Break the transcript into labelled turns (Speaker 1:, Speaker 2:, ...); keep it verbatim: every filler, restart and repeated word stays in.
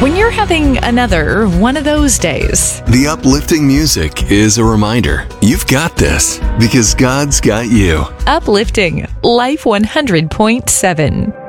Speaker 1: when you're having another one of those days.
Speaker 2: The uplifting music is a reminder you've got this because God's got you.
Speaker 1: Uplifting Life one hundred point seven.